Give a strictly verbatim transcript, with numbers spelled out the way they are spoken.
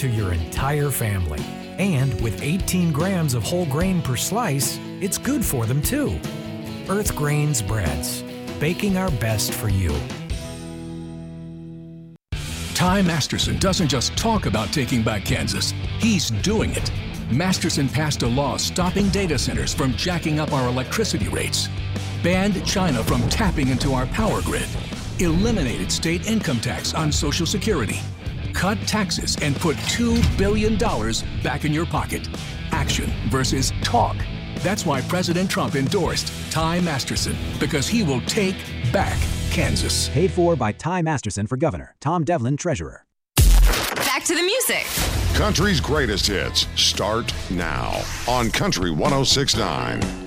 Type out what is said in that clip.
to your entire family. And with eighteen grams of whole grain per slice, it's good for them too. Earth Grains Breads, baking our best for you. Ty Masterson doesn't just talk about taking back Kansas, he's doing it. Masterson passed a law stopping data centers from jacking up our electricity rates, banned China from tapping into our power grid, eliminated state income tax on Social Security, cut taxes, and put two billion dollars back in your pocket. Action versus talk. That's why President Trump endorsed Ty Masterson, because he will take back Kansas. Paid for by Ty Masterson for governor, Tom Devlin treasurer. Back to the music. Country's greatest hits start now on Country one oh six point nine.